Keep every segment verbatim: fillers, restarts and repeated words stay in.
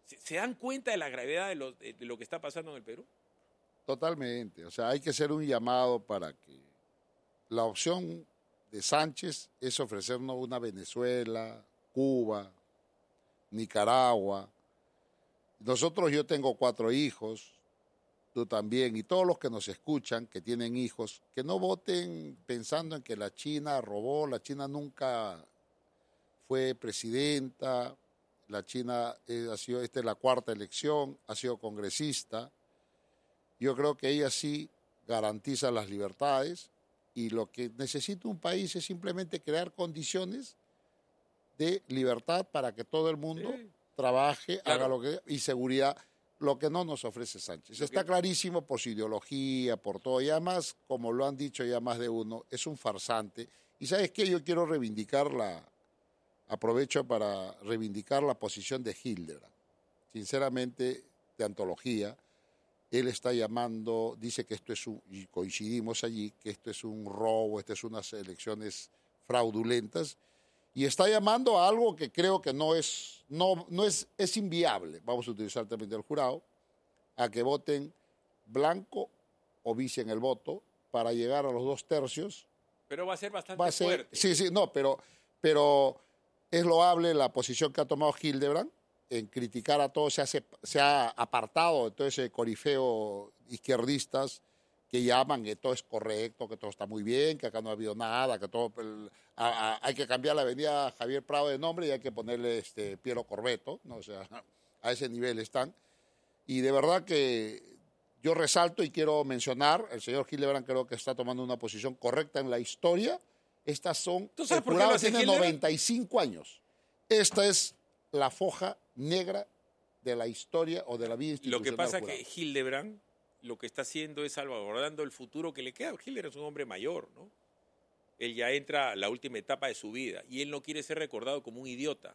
¿Se, se dan cuenta de la gravedad de lo, de, de lo que está pasando en el Perú? Totalmente. O sea, hay que hacer un llamado para que la opción de Sánchez es ofrecernos una Venezuela, Cuba, Nicaragua. Nosotros, yo tengo cuatro hijos, tú también, y todos los que nos escuchan, que tienen hijos, que no voten pensando en que la China robó, la China nunca fue presidenta, la China eh, ha sido, esta es la cuarta elección, ha sido congresista. Yo creo que ella sí garantiza las libertades y lo que necesita un país es simplemente crear condiciones de libertad para que todo el mundo sí. trabaje, claro. haga lo que... y seguridad, lo que no nos ofrece Sánchez. Está clarísimo por su ideología, por todo, y además, como lo han dicho ya más de uno, es un farsante. Y ¿sabes qué? Yo quiero reivindicar la... aprovecho para reivindicar la posición de Hildebrand. Sinceramente, de antología, él está llamando, dice que esto es un, y coincidimos allí, que esto es un robo, esto es unas elecciones fraudulentas, y está llamando a algo que creo que no es, no, no es, es inviable, vamos a utilizar el término del jurado, a que voten blanco o vice en el voto para llegar a los dos tercios. Pero va a ser bastante va a ser, fuerte. Sí, sí, no, pero, pero es loable la posición que ha tomado Hildebrand en criticar a todos, se, hace, se ha apartado de todo ese corifeo izquierdistas que llaman que todo es correcto, que todo está muy bien, que acá no ha habido nada, que todo el, a, a, hay que cambiar la avenida Javier Prado de nombre y hay que ponerle este Piero Corbeto, ¿no? O sea, a ese nivel están. Y de verdad que yo resalto y quiero mencionar, el señor Hildebrand creo que está tomando una posición correcta en la historia. Estas son, ¿Tú sabes el por qué lo jurado hace tiene Hildebrand? noventa y cinco años. Esta es la foja negra de la historia o de la vida institucional. Lo que pasa es jurado. que Hildebrand lo que está haciendo es salvaguardando el futuro que le queda. Hildebrand es un hombre mayor, ¿no? Él ya entra a la última etapa de su vida y él no quiere ser recordado como un idiota.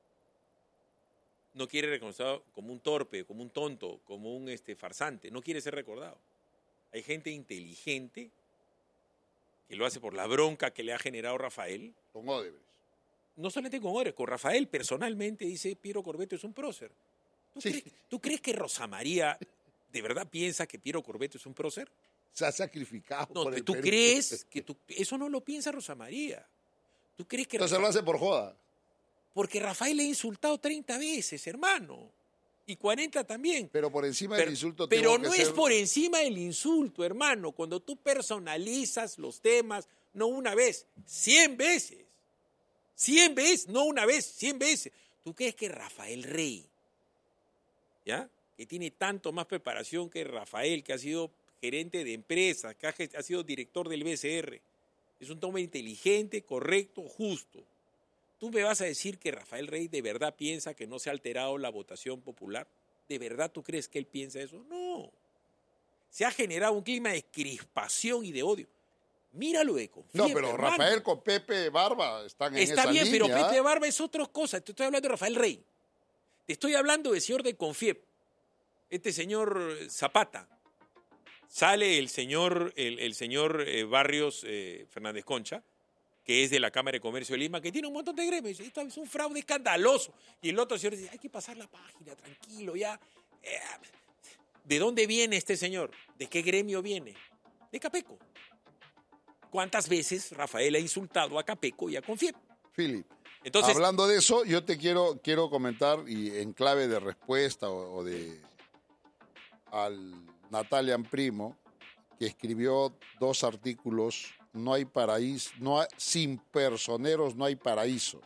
No quiere ser recordado como un torpe, como un tonto, como un este, farsante. No quiere ser recordado. Hay gente inteligente que lo hace por la bronca que le ha generado Rafael. Con Odebrecht. No solamente con Odebrecht, con Rafael personalmente dice Piero Corbeto es un prócer. ¿Tú, Sí. crees, ¿Tú crees que Rosa María de verdad piensa que Piero Corbeto es un prócer? Se ha sacrificado No, por el ¿tú Perú. crees que tú, eso no lo piensa Rosa María? ¿Tú crees que Entonces Rafa, lo hace por joda. Porque Rafael le ha insultado treinta veces, hermano. Y cuarenta también. Pero por encima pero, del insulto Pero tengo no que es ser... por encima del insulto, hermano. Cuando tú personalizas los temas, no una vez, cien veces. Cien veces, no una vez, cien veces. ¿Tú crees que Rafael Rey, ¿ya? Que tiene tanto más preparación que Rafael, que ha sido gerente de empresas, que ha, ha sido director del B C R, es un hombre inteligente, correcto, justo? ¿Tú me vas a decir que Rafael Rey de verdad piensa que no se ha alterado la votación popular? ¿De verdad tú crees que él piensa eso? No. Se ha generado un clima de crispación y de odio. Míralo de confianza. No, pero hermano. Rafael con Pepe Barba están en Está esa bien, línea. pero Pepe Barba es otra cosa. Te estoy hablando de Rafael Rey. Te estoy hablando del señor de Confiep. Este señor Zapata. Sale el señor, el, el señor eh, Barrios eh, Fernández Concha, que es de la Cámara de Comercio de Lima, que tiene un montón de gremios. Esto es un fraude escandaloso. Y el otro señor dice, hay que pasar la página, tranquilo, ya. Eh, ¿De dónde viene este señor? ¿De qué gremio viene? De Capeco. ¿Cuántas veces Rafael ha insultado a Capeco y a Confiep? Philip, Entonces, hablando de eso, yo te quiero, quiero comentar, y en clave de respuesta o, o de al Natalia Primo, que escribió dos artículos, no hay paraíso, no hay, sin personeros no hay paraíso.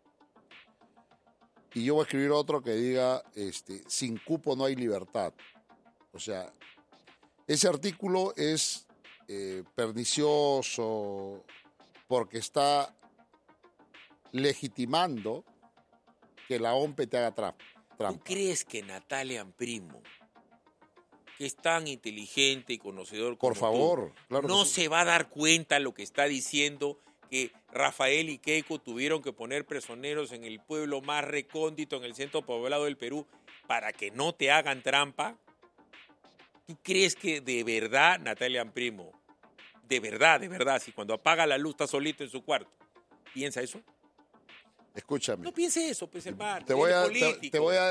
Y yo voy a escribir otro que diga, este, sin cupo no hay libertad. O sea, ese artículo es eh, pernicioso porque está legitimando que la O M P E te haga tra trampa. ¿Tú crees que Natalia Primo, que es tan inteligente y conocedor como Por favor, tú, claro no que sí. se va a dar cuenta lo que está diciendo, que Rafael y Keiko tuvieron que poner prisioneros en el pueblo más recóndito, en el centro poblado del Perú, para que no te hagan trampa? ¿Tú crees que de verdad Natalia Primo, de verdad, de verdad, si cuando apaga la luz está solito en su cuarto, piensa eso? Escúchame. No piense eso, pues hermano. Te voy él es a, te, político. te voy a